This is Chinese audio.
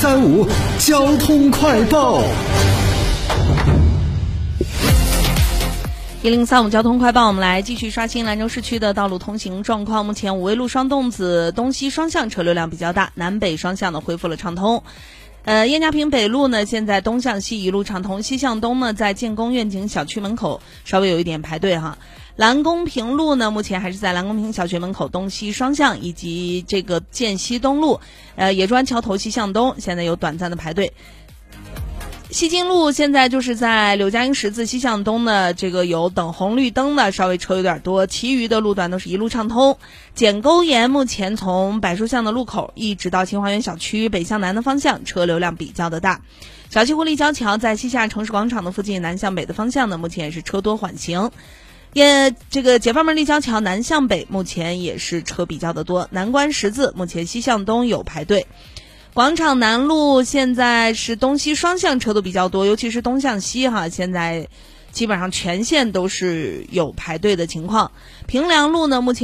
1035交通快报。 1035交通快报，我们来继续刷新兰州市区的道路通行状况。目前五位路双洞子东西双向车流量比较大，南北双向呢恢复了畅通。燕家坪北路呢，现在东向西一路畅通，西向东呢，在建功愿景小区门口稍微有一点排队哈。兰公坪路呢，目前还是在兰公坪小学门口东西双向，以及这个涧西东路，野砖桥头西向东，现在有短暂的排队。西京路现在就是在柳家营十字西向东的这个有等红绿灯的，稍微车有点多，其余的路段都是一路畅通。剪沟沿目前从柏树巷的路口一直到清华园小区北向南的方向车流量比较的大。小西湖立交桥在西夏城市广场的附近南向北的方向呢，目前也是车多缓行。这个解放门立交桥南向北目前也是车比较的多。南关十字目前西向东有排队。广场南路现在是东西双向车都比较多，尤其是东向西哈，现在基本上全线都是有排队的情况。平凉路呢，目前